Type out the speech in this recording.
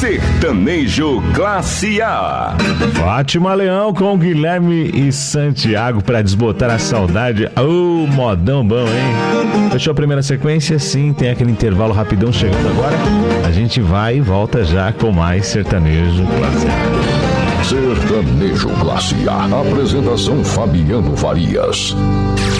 Sertanejo Classe A. Fátima Leão com Guilherme e Santiago pra desbotar a saudade. Modão bom, hein? Fechou a primeira sequência? Sim, tem aquele intervalo rapidão chegando agora. A gente vai e volta já com mais Sertanejo Classe A. Sertanejo Classe A. Apresentação Fabiano Farias.